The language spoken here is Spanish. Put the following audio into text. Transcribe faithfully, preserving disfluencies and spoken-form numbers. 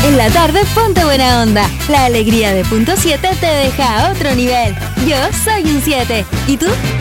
En la tarde ponte buena onda. La alegría de punto siete te deja a otro nivel. Yo soy un siete. ¿Y tú?